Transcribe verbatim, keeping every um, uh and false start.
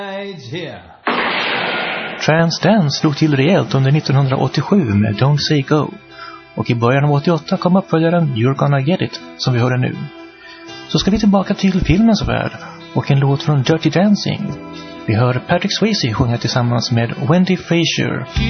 Transdance slog till rejält under nittonhundraåttiosju med Don't Say Go. Och i början av åttioåtta kom uppföljaren You're Gonna Get It, som vi hörde nu. Så ska vi tillbaka till filmens värld och en låt från Dirty Dancing. Vi hör Patrick Swayze sjunga tillsammans med Wendy Frazier.